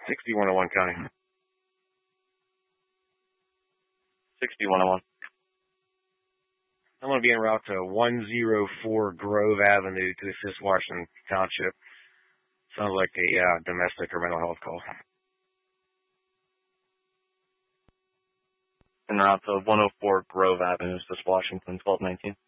6101 County. 6101. I'm going to be en route to 104 Grove Avenue to assist Washington Township. Sounds like a domestic or mental health call. En route to 104 Grove Avenue, this is Washington, 1219.